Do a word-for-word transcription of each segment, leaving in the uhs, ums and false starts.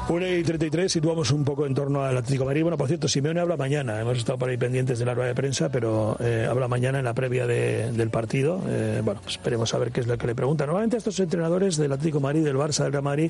una y treinta y tres, situamos un poco en torno al Atlético de Madrid. Bueno, por cierto, Simeone habla mañana. Hemos estado por ahí pendientes de la rueda de prensa, pero eh, habla mañana en la previa de, del partido. Eh, bueno, pues esperemos a ver qué es lo que le pregunta. Normalmente a estos entrenadores del Atlético de Madrid, del Barça, del Real Madrid,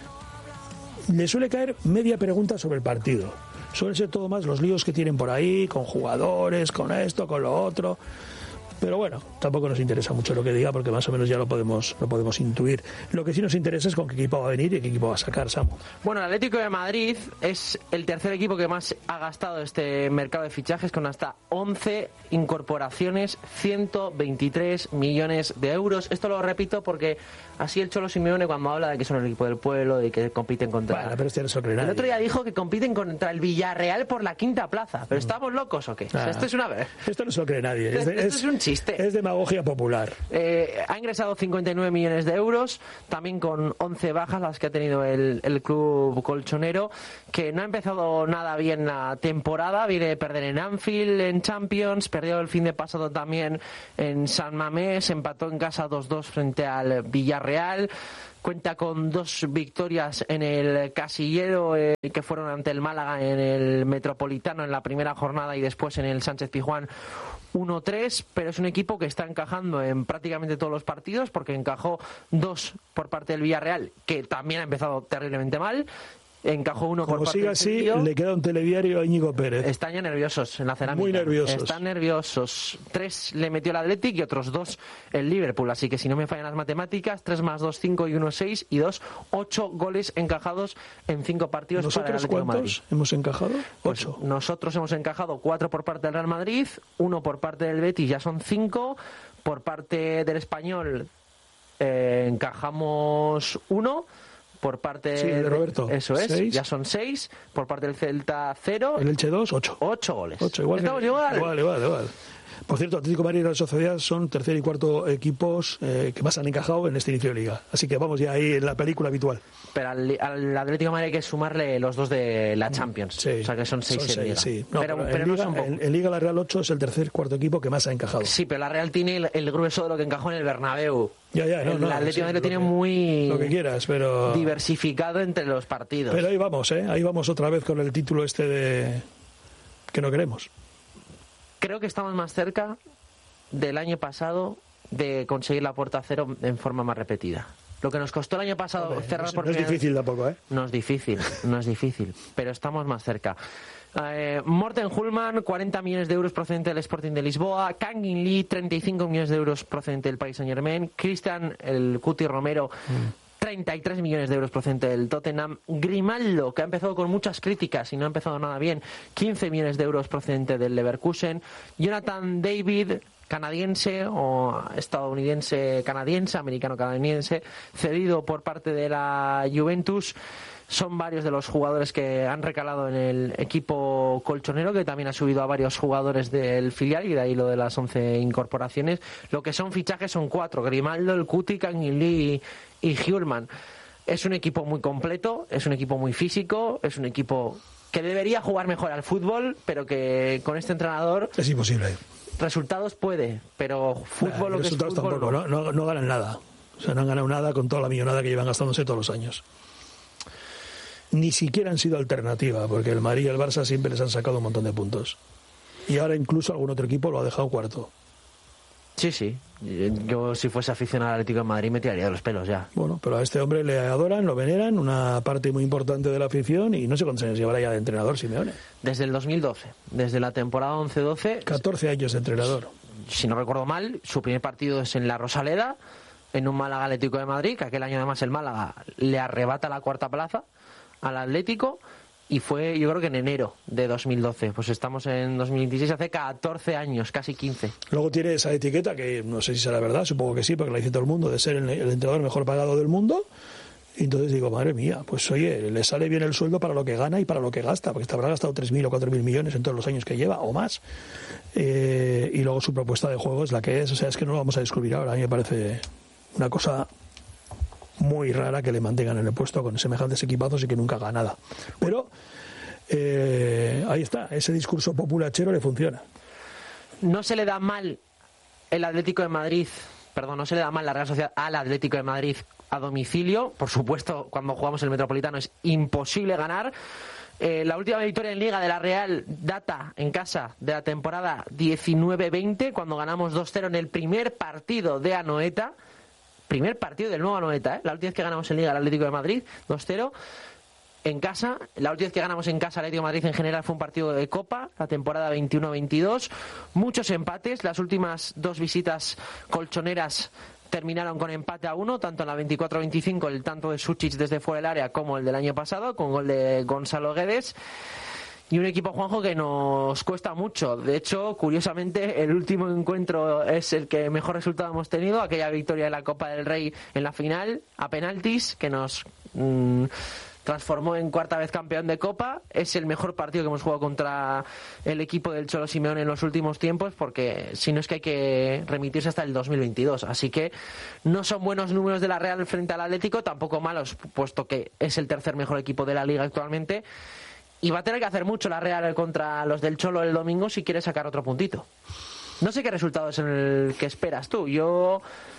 le suele caer media pregunta sobre el partido. Suelen ser todo más los líos que tienen por ahí, con jugadores, con esto, con lo otro. Pero bueno, tampoco nos interesa mucho lo que diga, porque más o menos ya lo podemos lo podemos intuir. Lo que sí nos interesa es con qué equipo va a venir y qué equipo va a sacar, Samu. Bueno, el Atlético de Madrid es el tercer equipo que más ha gastado este mercado de fichajes, con hasta once incorporaciones, ciento veintitrés millones de euros. Esto lo repito porque así el Cholo Simeone, cuando habla de que son el equipo del pueblo, de que compiten contra... Bueno, pero este no se lo cree nadie. El otro día dijo que compiten contra el Villarreal por la quinta plaza. ¿Pero estamos locos o qué? Ah, o sea, esto es una... Esto no se lo cree nadie. Esto, es, esto es, es un chiste. Es demagogia popular. Eh, ha ingresado cincuenta y nueve millones de euros, también con once bajas las que ha tenido el, el club colchonero, que no ha empezado nada bien la temporada. Viene de perder en Anfield, en Champions, perdió el fin de pasado también en San Mamés, empató en casa dos dos frente al Villarreal. Cuenta con dos victorias en el casillero, eh, que fueron ante el Málaga en el Metropolitano en la primera jornada y después en el Sánchez Pizjuán uno tres, pero es un equipo que está encajando en prácticamente todos los partidos, porque encajó dos por parte del Villarreal, que también ha empezado terriblemente mal. Encajó uno Como por parte siga del así, Sevilla. le queda un telediario a Íñigo Pérez. Están ya nerviosos en la cerámica. Muy nerviosos. Están nerviosos. Tres le metió el Athletic y otros dos el Liverpool. Así que si no me fallan las matemáticas, tres más dos, cinco y uno, seis y dos, ocho goles encajados en cinco partidos para el Atlético de Madrid. ¿Nosotros cuántos hemos encajado? Pues Ocho. Nosotros hemos encajado cuatro por parte del Real Madrid, uno por parte del Betis, ya son cinco. Por parte del Español eh, encajamos uno. Por parte sí, de Roberto. Eso es, seis. ya son seis. Por parte del Celta, cero. El Elche dos, ocho. Ocho goles. Ocho, igual. Estamos que, igual. Igual, igual, igual. Por cierto, Atlético de Madrid y Real Sociedad son tercer y cuarto equipos eh, que más han encajado en este inicio de liga. Así que vamos ya ahí en la película habitual. Pero al, al Atlético de Madrid hay que sumarle los dos de la Champions. Sí, o sea que son seis son en seis, liga. sí. No, pero pero pero en, no liga, son pocos. en, en Liga la Real ocho es el tercer cuarto equipo que más ha encajado. Sí, pero la Real tiene el, el grueso de lo que encajó en el Bernabéu. Ya, ya, no, el no, Atlético sí, de Madrid lo tiene que, muy lo que quieras, pero diversificado entre los partidos. Pero ahí vamos, ¿eh? Ahí vamos otra vez con el título este de que no queremos. Creo que estamos más cerca del año pasado de conseguir la puerta a cero en forma más repetida. Lo que nos costó el año pasado Hombre, cerrar no, por no es difícil tampoco, ¿eh? No es difícil, no es difícil, pero estamos más cerca. Eh, Morten Hulman, cuarenta millones de euros procedente del Sporting de Lisboa. Kangin Lee, treinta y cinco millones de euros procedente del Paris Saint-Germain. Cristian, el Cuti Romero, mm. treinta y tres millones de euros procedente del Tottenham. Grimaldo, que ha empezado con muchas críticas y no ha empezado nada bien, quince millones de euros procedente del Leverkusen. Jonathan David, canadiense o estadounidense canadiense, americano canadiense, cedido por parte de la Juventus. Son varios de los jugadores que han recalado en el equipo colchonero, que también ha subido a varios jugadores del filial, y de ahí lo de las once incorporaciones. Lo que son fichajes son cuatro: Grimaldo, el Cuti, Kangin Lee y, y Hulman. Es un equipo muy completo, es un equipo muy físico, es un equipo que debería jugar mejor al fútbol, pero que con este entrenador es imposible. Resultados puede, pero fútbol nah, lo que es fútbol tampoco, no. No, no, no ganan nada. O sea, no han ganado nada con toda la millonada que llevan gastándose todos los años. Ni siquiera han sido alternativa, porque el Madrid y el Barça siempre les han sacado un montón de puntos. Y ahora incluso algún otro equipo lo ha dejado cuarto. Sí, sí. Yo, si fuese aficionado al Atlético de Madrid, me tiraría de los pelos ya. Bueno, pero a este hombre le adoran, lo veneran, una parte muy importante de la afición, y no sé cuántos años llevará ya de entrenador Simeone. Desde el dos mil doce, desde la temporada once doce. catorce años de entrenador. Si no recuerdo mal, su primer partido es en la Rosaleda, en un Málaga Atlético de Madrid, que aquel año además el Málaga le arrebata la cuarta plaza al Atlético, y fue, yo creo que en enero de dos mil doce. Pues estamos en dos mil veintiséis, hace catorce años, casi quince. Luego tiene esa etiqueta, que no sé si será verdad, supongo que sí, porque la dice todo el mundo, de ser el, el entrenador mejor pagado del mundo. Y entonces digo, madre mía, pues oye, le sale bien el sueldo para lo que gana y para lo que gasta, porque te habrá gastado tres mil o cuatro mil millones en todos los años que lleva, o más. Eh, y luego su propuesta de juego es la que es, o sea, es que no lo vamos a descubrir ahora. A mí me parece una cosa muy rara que le mantengan en el puesto con semejantes equipazos y que nunca haga nada. Pero eh, ahí está, ese discurso populachero le funciona. No se le da mal el Atlético de Madrid perdón, no se le da mal la Real Sociedad al Atlético de Madrid a domicilio. Por supuesto, cuando jugamos en el Metropolitano es imposible ganar. Eh, la última victoria en Liga de la Real data en casa de la temporada diecinueve veinte, cuando ganamos dos cero en el primer partido de Anoeta. Primer partido del nuevo Anoeta, ¿eh? La última vez que ganamos en Liga al Atlético de Madrid, dos cero. En casa, la última vez que ganamos en casa al Atlético de Madrid en general fue un partido de Copa, la temporada veintiuno veintidós. Muchos empates, las últimas dos visitas colchoneras terminaron con empate a uno, tanto en la veinticuatro veinticinco el tanto de Suchich desde fuera del área como el del año pasado, con gol de Gonzalo Guedes. Y un equipo, Juanjo, que nos cuesta mucho. De hecho, curiosamente, el último encuentro es el que mejor resultado hemos tenido, aquella victoria de la Copa del Rey en la final, a penaltis, que nos mmm, transformó en cuarta vez campeón de Copa. Es el mejor partido que hemos jugado contra el equipo del Cholo Simeone en los últimos tiempos, porque si no es que hay que remitirse hasta el dos mil veintidós. Así que no son buenos números de la Real frente al Atlético, tampoco malos, puesto que es el tercer mejor equipo de la Liga actualmente. Y va a tener que hacer mucho la Real contra los del Cholo el domingo si quiere sacar otro puntito. No sé qué resultado es el que esperas tú. Yo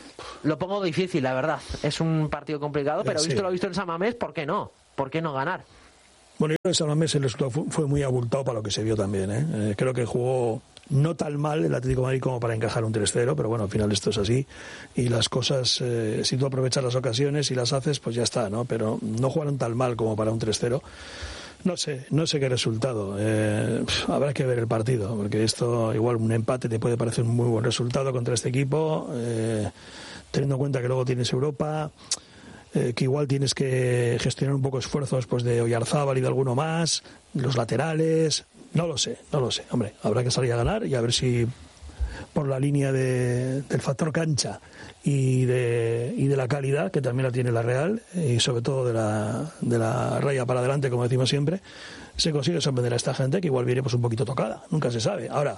lo pongo difícil, la verdad. Es un partido complicado, pero sí. visto lo visto en San Mamés, ¿por qué no? ¿Por qué no ganar? Bueno, yo creo que San Mamés el resultado fue muy abultado para lo que se vio también. ¿eh? Eh, creo que jugó no tan mal el Atlético de Madrid como para encajar un tres cero, pero bueno, al final esto es así. Y las cosas, eh, si tú aprovechas las ocasiones y las haces, pues ya está, ¿no? Pero no jugaron tan mal como para un tres cero. No sé, no sé qué resultado. Eh, habrá que ver el partido, porque esto, igual un empate te puede parecer un muy buen resultado contra este equipo, eh, teniendo en cuenta que luego tienes Europa, eh, que igual tienes que gestionar un poco esfuerzos pues de Oyarzábal y de alguno más, los laterales, no lo sé, no lo sé. Hombre, habrá que salir a ganar y a ver si por la línea de, del factor cancha y de, y de la calidad, que también la tiene la Real, y sobre todo de la, de la raya para adelante, como decimos siempre, se consigue sorprender a esta gente que igual viene pues un poquito tocada, nunca se sabe. Ahora,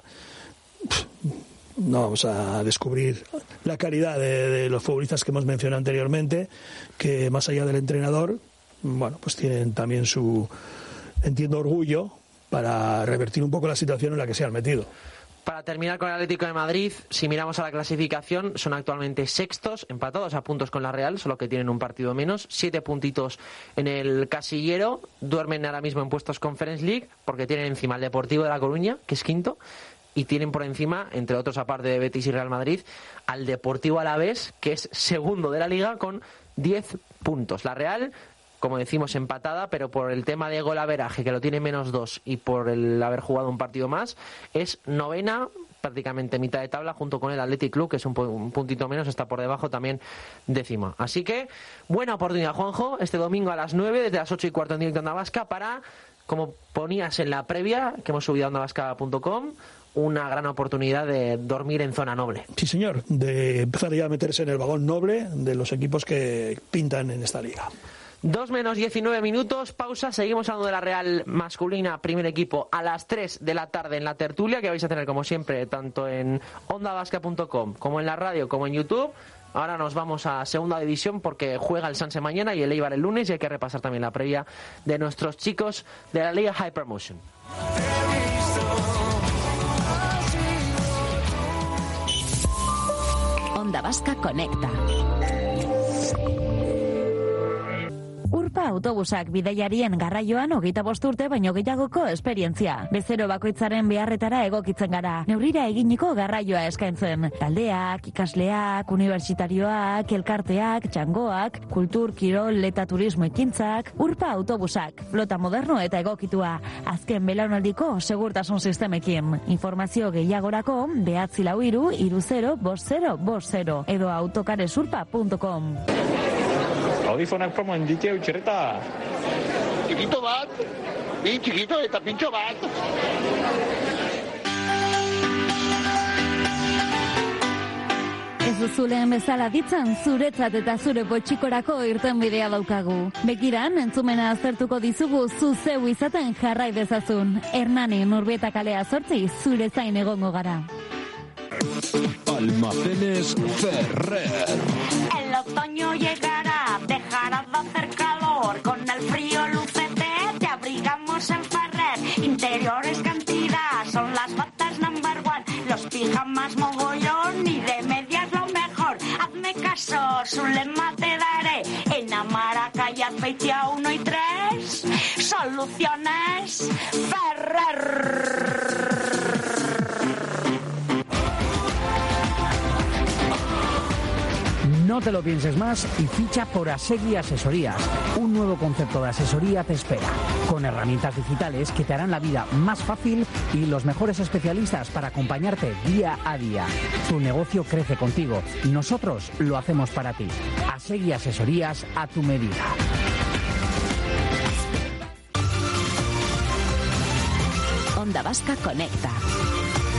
no vamos a descubrir la calidad de, de los futbolistas que hemos mencionado anteriormente, que más allá del entrenador, bueno, pues tienen también su, entiendo, orgullo para revertir un poco la situación en la que se han metido. Para terminar con el Atlético de Madrid, si miramos a la clasificación, son actualmente sextos, empatados a puntos con la Real, solo que tienen un partido menos, siete puntitos en el casillero, duermen ahora mismo en puestos Conference League, porque tienen encima el Deportivo de La Coruña, que es quinto, y tienen por encima, entre otros aparte de Betis y Real Madrid, al Deportivo Alavés, que es segundo de la Liga con diez puntos. La Real, como decimos, empatada, pero por el tema de golaveraje, que lo tiene menos dos, y por el haber jugado un partido más, es novena, prácticamente mitad de tabla, junto con el Athletic Club, que es un, un puntito menos, está por debajo también décima. Así que, buena oportunidad, Juanjo, este domingo a las nueve, desde las ocho y cuarto en directo en Onda Vasca, para, como ponías en la previa, que hemos subido a onda vasca punto com, una gran oportunidad de dormir en zona noble. Sí, señor, de empezar ya a meterse en el vagón noble de los equipos que pintan en esta liga. dos menos diecinueve minutos, pausa, seguimos hablando de la Real masculina, primer equipo, a las tres de la tarde en la tertulia, que vais a tener como siempre, tanto en onda vasca punto com, como en la radio, como en YouTube. Ahora nos vamos a segunda división porque juega el Sanse mañana y el Eibar el lunes, y hay que repasar también la previa de nuestros chicos de la Liga Hypermotion. Onda Vasca Conecta. Urpa autobusak bidaiarien garraioan hogeita bost urte baino gehiagoko esperientzia. Bezero bakoitzaren beharretara egokitzen gara. Neurrira eginiko garraioa eskaintzen. Taldeak, ikasleak, unibertsitarioak, elkarteak, txangoak, kultur, kirol eta turismo ekintzak. Urpa autobusak, flota moderno eta egokitua. Azken belaunaldiko segurtasun sistemekin. Informazio gehiagorako behatzi lau hiru hiru zero bost zero bost zero edo autokaresurpa punto com. Audifonak promoen ditu eutxerreta. Txikito bat, bi txikito eta pintxo bat. Ez duzuleen bezala ditzen, zuretzat eta zure potxikorako irten bidea daukagu. Begiran, entzumena aztertuko dizugu zu zeu izaten jarrai dezazun. Hernani Nurbieta kalea zortzi, zure zain egongo gara. Almacenes Ferrer. El otoño llegará, dejará de hacer calor. Con el frío lucete te abrigamos en Ferrer. Interiores cantidad, son las batas number one. Los pijamas mogollón y de medias lo mejor. uno y tres. Soluciones Ferrer. No te lo pienses más y ficha por Asegui Asesorías. Un nuevo concepto de asesoría te espera, con herramientas digitales que te harán la vida más fácil y los mejores especialistas para acompañarte día a día. Tu negocio crece contigo y nosotros lo hacemos para ti. Asegui Asesorías a tu medida. Onda Vasca Conecta.